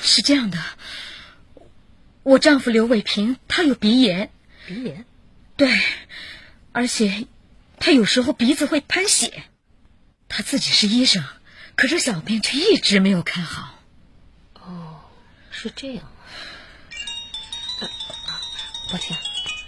是这样的，我丈夫刘伟平他有鼻炎。 鼻炎？ 对，而且他有时候鼻子会喷血。他自己是医生，可是小病却一直没有看好。 哦，是这样。抱歉。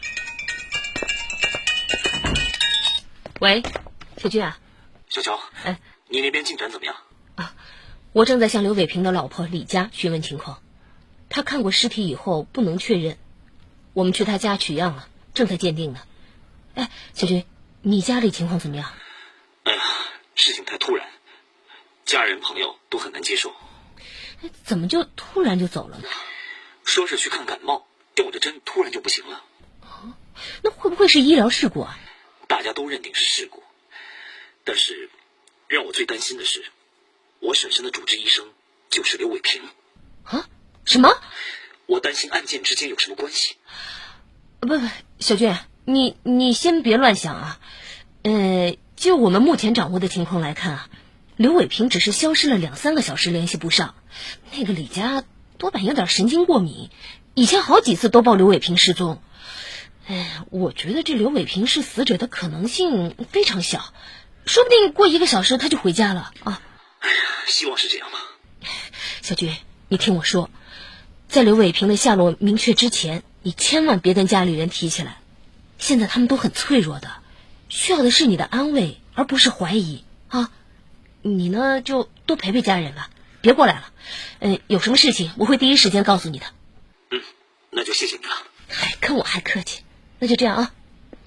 喂，小军啊。 小乔，你那边进展怎么样？ 我正在向刘伟平的老婆李佳询问情况。他看过尸体以后不能确认，我们去他家取样了，正在鉴定呢。小军，你家里情况怎么样？ 哎呀，事情太突然，家人朋友都很难接受。 怎么就突然就走了呢？ 说是去看感冒，吊着针突然就不行了。 那会不会是医疗事故啊？ 大家都认定是事故，但是让我最担心的是，我婶婶的主治医生就是刘伟平。 啊？什么？ 我担心案件之间有什么关系。 不，小军，你先别乱想啊。就我们目前掌握的情况来看啊，刘伟平只是消失了2-3个小时，联系不上。那个李家多半有点神经过敏，以前好几次都报刘伟平失踪。我觉得这刘伟平是死者的可能性非常小，说不定过1个小时他就回家了啊。 希望是这样吧。 小军，你听我说，在刘伟平的下落明确之前，你千万别跟家里人提起来。现在他们都很脆弱的，需要的是你的安慰，而不是怀疑啊。你呢，就多陪陪家人吧，别过来了。有什么事情我会第一时间告诉你的。 那就谢谢你了。 跟我还客气。那就这样啊。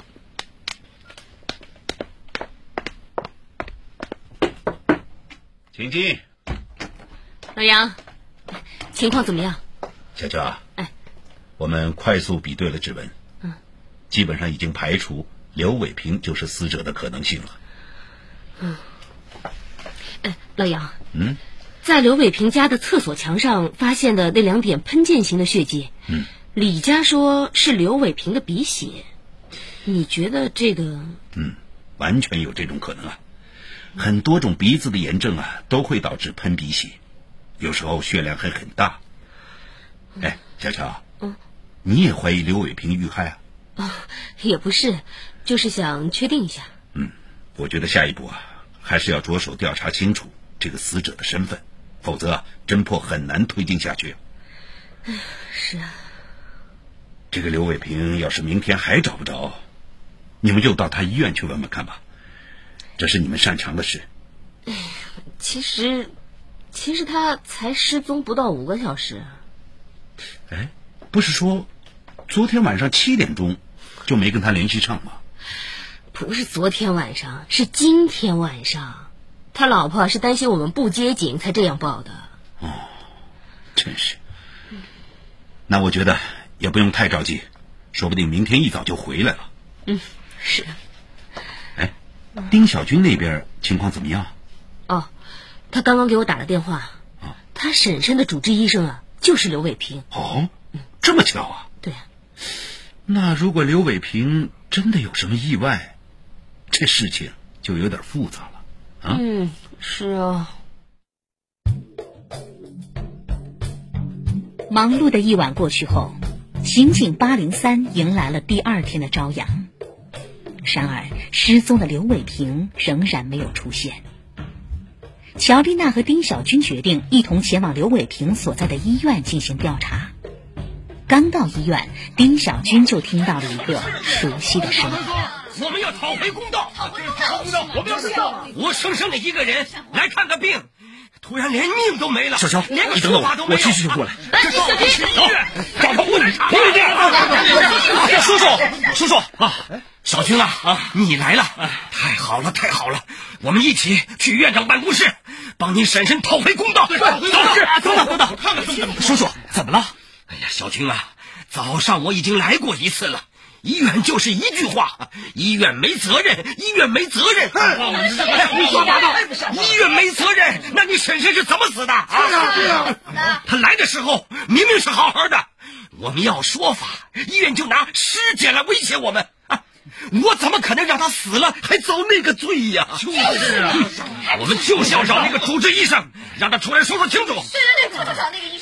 请进。 老杨，情况怎么样？ 小乔啊，我们快速比对了指纹，基本上已经排除刘伟平就是死者的可能性了。 老杨，在刘伟平家的厕所墙上发现的那2点喷溅型的血迹，李家说是刘伟平的鼻血，你觉得这个？ 完全有这种可能啊。很多种鼻子的炎症啊，都会导致喷鼻血，有时候血量还很大。小乔，你也怀疑刘伟平遇害啊？ 也不是，就是想确定一下。 我觉得下一步啊，还是要着手调查清楚这个死者的身份，否则侦破很难推进下去。 是啊。 这个刘伟平要是明天还找不着，你们就到他医院去问问看吧，这是你们擅长的事。 其实他才失踪不到5个小时。 不是说昨天晚上7点钟就没跟他联系上吗？ 不是昨天晚上，是今天晚上。他老婆是担心我们不接警才这样报的。 真是。那我觉得也不用太着急，说不定明天一早就回来了。 是。 丁小军那边情况怎么样？ 他刚刚给我打了电话。他婶婶的主治医生啊，就是刘伟平。 这么巧啊？ 对啊。 那如果刘伟平真的有什么意外，这事情就有点复杂了。 是啊。 忙碌的一晚过去后，刑警803迎来了第2天的朝阳。然而失踪的刘伟平仍然没有出现。乔丽娜和丁小军决定一同前往刘伟平所在的医院进行调查。刚到医院，丁小军就听到了一个熟悉的声音。 我们要讨回公道！我们要是活生生的一个人来看个病，突然连命都没了。 小乔， 连个你等等说法都没有。 我继续就过来。 小军，去医院找他问，不会这样。 叔叔啊，小军啊，你来了，太好了，太好了！我们一起去院长办公室，帮你婶婶讨回公道。等，叔叔，怎么了？哎呀，小军啊，早上我已经来过1次了。医院就是一句话，医院没责任，医院没责任。胡说八道！医院没责任，那你婶婶是怎么死的啊？她来的时候明明是好好的，我们要说法，医院就拿尸检来威胁我们啊！我怎么可能让她死了还遭那个罪呀？就是啊，我们就是要找那个主治医生，让他出来说清楚。 对，就找那个医生。